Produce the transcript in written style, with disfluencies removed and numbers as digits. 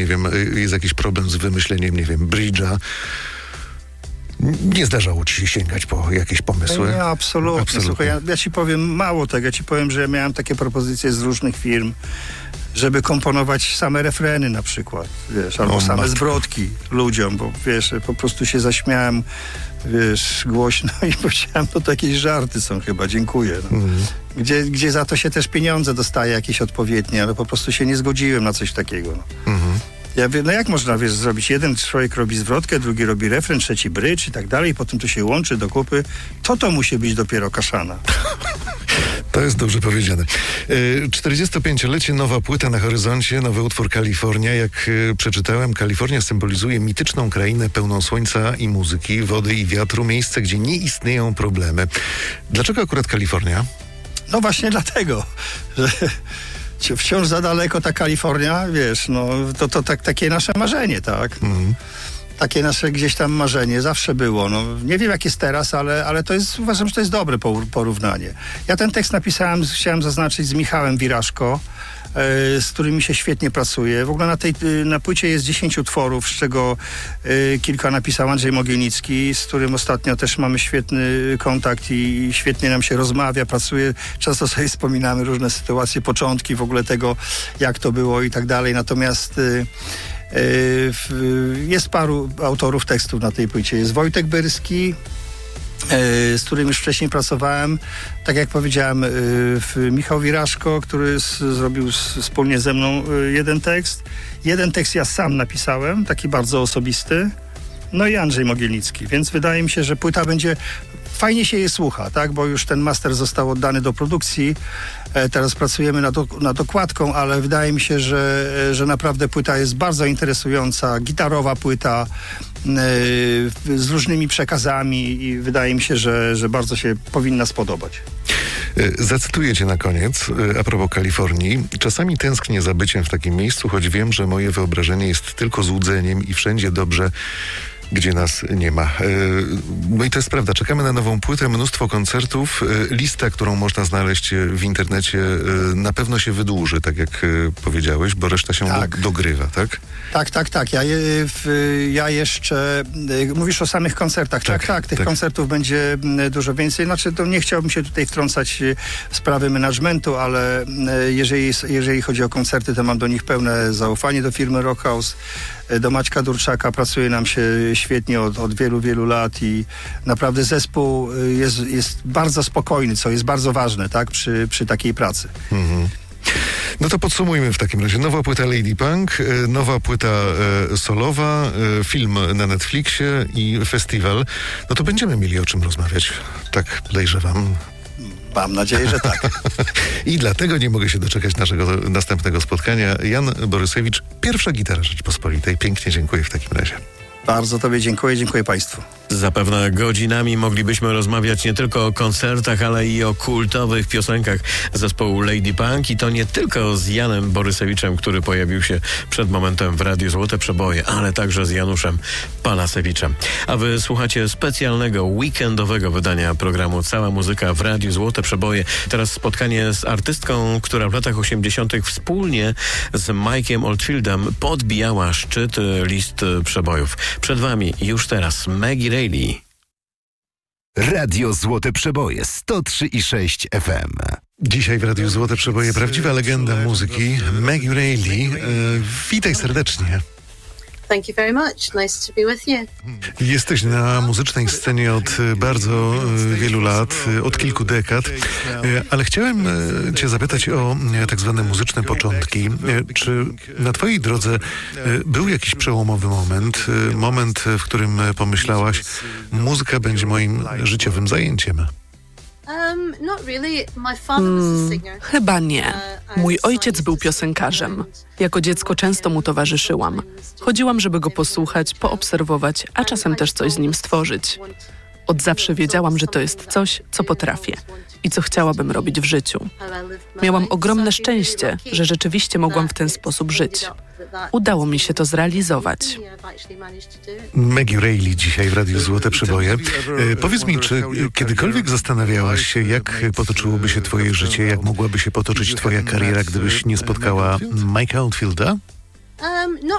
wiem, jest jakiś problem z wymyśleniem, nie wiem, bridge'a. Nie zdarzało ci się sięgać po jakieś pomysły? Nie, absolutnie. Słuchaj, ja ci powiem mało tego. Ja ci powiem, że ja miałem takie propozycje z różnych firm, żeby komponować same refreny na przykład, wiesz, albo same zwrotki ludziom, bo wiesz, po prostu się zaśmiałem, wiesz, głośno i powiedziałem, to jakieś żarty są chyba, dziękuję. No. Gdzie za to się też pieniądze dostaje jakieś odpowiednie, ale po prostu się nie zgodziłem na coś takiego. No. Ja wiem, no jak można, wiesz, zrobić? Jeden człowiek robi zwrotkę, drugi robi refren, trzeci brydż i tak dalej, potem to się łączy do kupy. To musi być dopiero kaszana. To jest dobrze powiedziane. 45-lecie, nowa płyta na horyzoncie, nowy utwór Kalifornia. Jak przeczytałem, Kalifornia symbolizuje mityczną krainę pełną słońca i muzyki, wody i wiatru, miejsce, gdzie nie istnieją problemy. Dlaczego akurat Kalifornia? No właśnie dlatego, że wciąż za daleko ta Kalifornia, wiesz, no to takie nasze marzenie, tak? Takie nasze gdzieś tam marzenie zawsze było. No, nie wiem jak jest teraz, ale to jest, uważam, że to jest dobre porównanie. Ja ten tekst napisałem, chciałem zaznaczyć, z Michałem Wiraszko, z którym mi się świetnie pracuje. W ogóle na płycie jest 10 utworów, z czego kilka napisał Andrzej Mogielnicki, z którym ostatnio też mamy świetny kontakt i świetnie nam się rozmawia, pracuje. Często sobie wspominamy różne sytuacje, początki w ogóle tego, jak to było i tak dalej. Natomiast jest paru autorów tekstów na tej płycie. Jest Wojtek Byrski, z którym już wcześniej pracowałem. Tak jak powiedziałem, Michał Wiraszko, który zrobił wspólnie ze mną jeden tekst. Jeden tekst ja sam napisałem, taki bardzo osobisty. No i Andrzej Mogielnicki. Więc wydaje mi się, że płyta będzie... Fajnie się je słucha, tak? Bo już ten master został oddany do produkcji. Teraz pracujemy nad okładką, ale wydaje mi się, że naprawdę płyta jest bardzo interesująca. Gitarowa płyta z różnymi przekazami i wydaje mi się, że bardzo się powinna spodobać. Zacytuję cię na koniec, a propos Kalifornii. Czasami tęsknię za byciem w takim miejscu, choć wiem, że moje wyobrażenie jest tylko złudzeniem i wszędzie dobrze, gdzie nas nie ma. No i to jest prawda. Czekamy na nową płytę, mnóstwo koncertów. Lista, którą można znaleźć w internecie, na pewno się wydłuży, tak jak powiedziałeś, bo reszta się dogrywa, tak? Tak. Ja jeszcze... Mówisz o samych koncertach. Tak. Tych koncertów będzie dużo więcej. Znaczy, to nie chciałbym się tutaj wtrącać w sprawy managementu, ale jeżeli chodzi o koncerty, to mam do nich pełne zaufanie do firmy Rockhouse. Do Maćka Durczaka pracuje nam się świetnie od wielu, wielu lat i naprawdę zespół jest bardzo spokojny, co jest bardzo ważne, tak, przy takiej pracy. No to podsumujmy w takim razie. Nowa płyta Lady Punk, nowa płyta solowa, film na Netflixie i festiwal. No to będziemy mieli o czym rozmawiać. Tak podejrzewam. Mam nadzieję, że tak. I dlatego nie mogę się doczekać naszego następnego spotkania. Jan Borysewicz, Pierwsza Gitara Rzeczpospolitej. Pięknie dziękuję w takim razie. Bardzo tobie dziękuję Państwu. Zapewne godzinami moglibyśmy rozmawiać nie tylko o koncertach, ale i o kultowych piosenkach zespołu Lady Punk i to nie tylko z Janem Borysewiczem, który pojawił się przed momentem w Radiu Złote Przeboje, ale także z Januszem Palasewiczem. A wy słuchacie specjalnego, weekendowego wydania programu Cała Muzyka w Radiu Złote Przeboje. Teraz spotkanie z artystką, która w latach 80. wspólnie z Mike'iem Oldfieldem podbijała szczyt list przebojów. Przed wami już teraz Maggie Reilly. Radio Złote Przeboje 103,6 FM. Dzisiaj w Radiu Złote Przeboje prawdziwa legenda muzyki Maggie Reilly. Witaj serdecznie. Thank you very much. Nice to be with you. Jesteś na muzycznej scenie od bardzo wielu lat, od kilku dekad, ale chciałem cię zapytać o tak zwane muzyczne początki. Czy na twojej drodze był jakiś przełomowy moment, w którym pomyślałaś, muzyka będzie moim życiowym zajęciem? Chyba nie. Mój ojciec był piosenkarzem. Jako dziecko często mu towarzyszyłam. Chodziłam, żeby go posłuchać, poobserwować, a czasem też coś z nim stworzyć. Od zawsze wiedziałam, że to jest coś, co potrafię i co chciałabym robić w życiu. Miałam ogromne szczęście, że rzeczywiście mogłam w ten sposób żyć. Udało mi się to zrealizować. Maggie Reilly dzisiaj w Radiu Złote Przeboje. Powiedz mi, czy kiedykolwiek zastanawiałaś się, jak potoczyłoby się twoje życie, jak mogłaby się potoczyć twoja kariera, gdybyś nie spotkała Mike'a Oldfielda?